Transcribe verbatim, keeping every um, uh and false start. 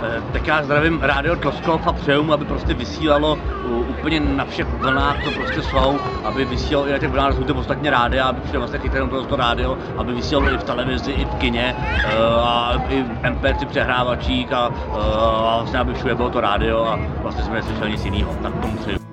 Tak já zdravím Rádio Tloskov a přeju mu, aby prostě vysílalo úplně na všech vlnách, co prostě jsou, aby vysílalo i na těch vlnách, jsou to ostatně rádia, aby přijde vlastně chytré to, to rádio, aby vysílalo i v televizi, i v kině, a i v em pé tři přehrávačích a, a vlastně aby všude bylo to rádio a vlastně jsme neslyšeli nic jiného, tak tomu přeju.